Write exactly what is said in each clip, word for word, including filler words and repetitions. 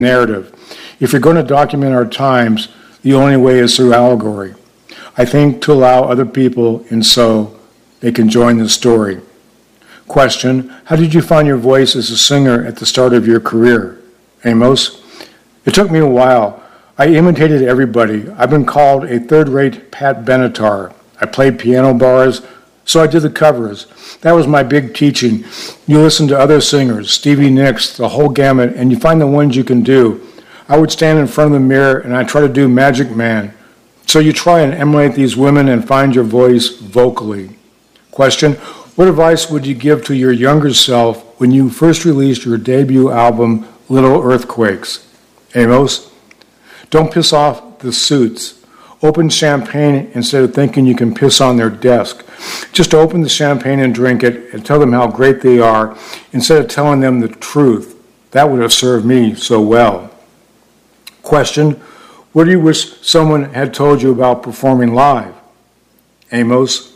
narrative. If you're going to document our times, the only way is through allegory. I think to allow other people, and so they can join the story. Question, how did you find your voice as a singer at the start of your career? Amos? It took me a while. I imitated everybody. I've been called a third-rate Pat Benatar. I played piano bars, so I did the covers. That was my big teaching. You listen to other singers, Stevie Nicks, the whole gamut, and you find the ones you can do. I would stand in front of the mirror and I try to do Magic Man. So you try and emulate these women and find your voice vocally. Question, what advice would you give to your younger self when you first released your debut album, Little Earthquakes? Amos? Don't piss off the suits. Open champagne instead of thinking you can piss on their desk. Just open the champagne and drink it and tell them how great they are instead of telling them the truth. That would have served me so well. Question, what do you wish someone had told you about performing live? Amos?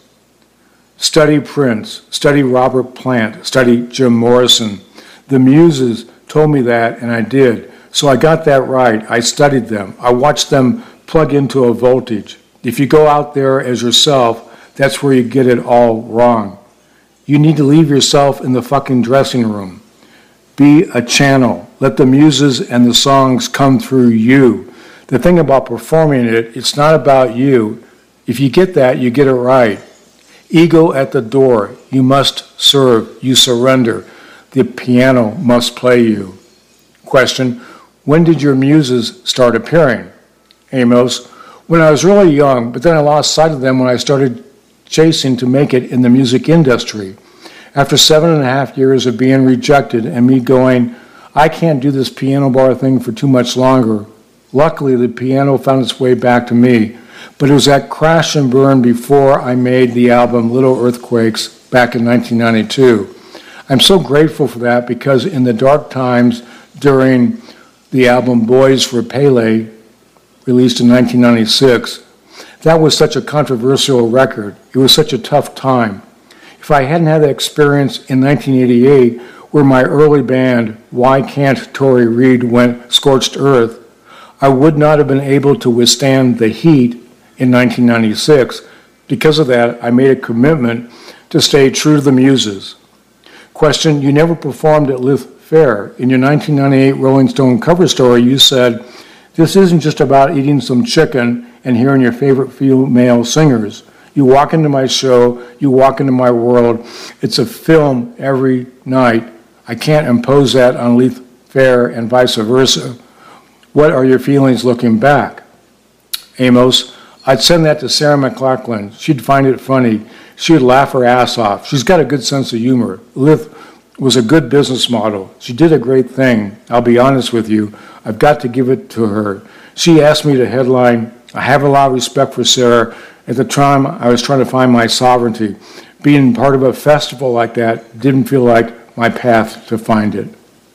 Study Prince, study Robert Plant, study Jim Morrison. The Muses told me that, and I did. So I got that right. I studied them. I watched them plug into a voltage. If you go out there as yourself, that's where you get it all wrong. You need to leave yourself in the fucking dressing room. Be a channel. Let the muses and the songs come through you. The thing about performing it, it's not about you. If you get that, you get it right. Ego at the door. You must serve. You surrender. The piano must play you. Question, when did your muses start appearing? Amos, when I was really young, but then I lost sight of them when I started chasing to make it in the music industry. After seven and a half years of being rejected and me going, I can't do this piano bar thing for too much longer. Luckily, the piano found its way back to me, but it was that crash and burn before I made the album Little Earthquakes back in nineteen ninety-two. I'm so grateful for that because in the dark times during the album Boys for Pele, released in nineteen ninety-six, that was such a controversial record. It was such a tough time. If I hadn't had that experience in nineteen eighty-eight, where my early band, Why Can't Tori Reed, went scorched earth, I would not have been able to withstand the heat in nineteen ninety-six. Because of that, I made a commitment to stay true to the muses. Question, you never performed at Lith Fair. In your nineteen ninety-eight Rolling Stone cover story, you said, this isn't just about eating some chicken and hearing your favorite female singers. You walk into my show, you walk into my world. It's a film every night. I can't impose that on Lith Fair and vice versa. What are your feelings looking back? Amos, I'd send that to Sarah McLachlan. She'd find it funny. She would laugh her ass off. She's got a good sense of humor. Lith was a good business model. She did a great thing. I'll be honest with you. I've got to give it to her. She asked me to headline. I have a lot of respect for Sarah. At the time, I was trying to find my sovereignty. Being part of a festival like that didn't feel like my path to find it.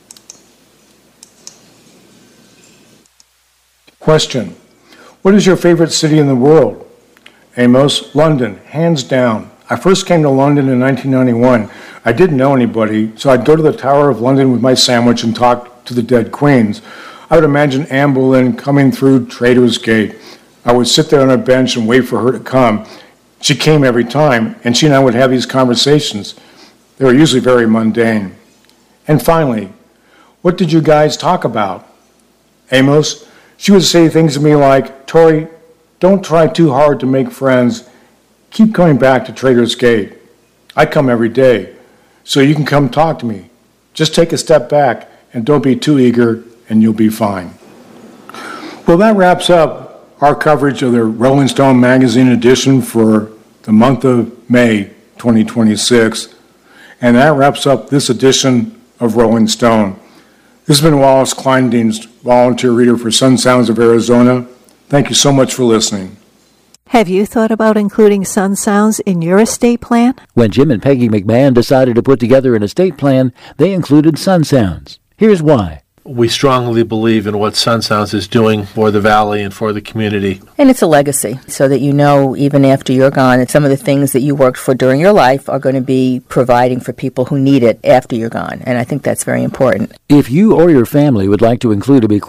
Question, what is your favorite city in the world? Amos, London, hands down. I first came to London in nineteen ninety-one. I didn't know anybody, so I'd go to the Tower of London with my sandwich and talk to the dead queens. I would imagine Anne Boleyn coming through Traitors' Gate. I would sit there on a bench and wait for her to come. She came every time, and she and I would have these conversations. They were usually very mundane. And finally, what did you guys talk about? Amos, she would say things to me like, Tori, don't try too hard to make friends. Keep coming back to Traitors' Gate. I come every day, so you can come talk to me. Just take a step back and don't be too eager, and you'll be fine. Well, that wraps up our coverage of the Rolling Stone magazine edition for the month of May twenty twenty-six. And that wraps up this edition of Rolling Stone. This has been Wallace Kleindienst, volunteer reader for Sun Sounds of Arizona. Thank you so much for listening. Have you thought about including Sun Sounds in your estate plan? When Jim and Peggy McMahon decided to put together an estate plan, they included Sun Sounds. Here's why. we strongly believe in what Sun Sounds is doing for the Valley and for the community. And it's a legacy, so that you know, even after you're gone, that some of the things that you worked for during your life are going to be providing for people who need it after you're gone. And I think that's very important. If you or your family would like to include a bequest